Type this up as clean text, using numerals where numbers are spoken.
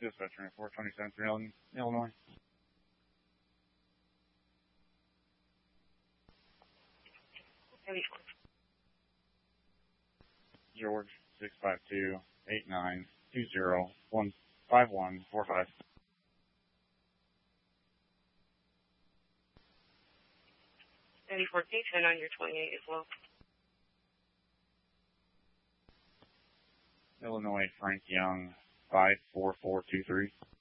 Dispatch 427 Illinois. George 652-8920-15145. Eddie 1410 on your 28 as well. Illinois Frank Young 54423.